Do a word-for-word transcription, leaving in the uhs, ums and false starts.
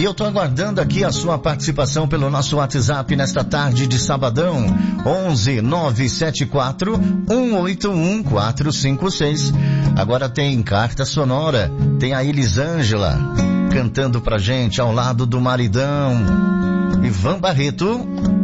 E eu tô aguardando aqui a sua participação pelo nosso WhatsApp nesta tarde de sabadão, onze nove sete quatro um oito um quatro cinco seis. Agora tem carta sonora, tem a Elisângela cantando pra gente ao lado do maridão Ivan Barreto.